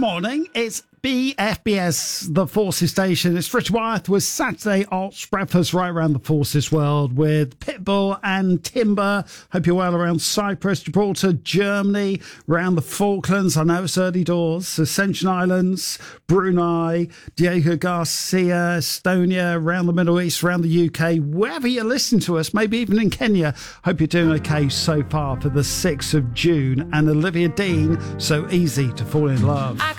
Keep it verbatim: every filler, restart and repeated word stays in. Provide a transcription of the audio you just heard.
morning. It's B F B S, the Forces Station. It's Richard Wyeth with Saturday Arts Breakfast right around the Forces world with Pitbull and Timber. Hope you're well around Cyprus, Gibraltar, Germany, around the Falklands. I know it's early doors. Ascension Islands, Brunei, Diego Garcia, Estonia, around the Middle East, around the U K, wherever you're listening to us, maybe even in Kenya. Hope you're doing okay so far for the sixth of June. And Olivia Dean, So Easy to Fall in Love. I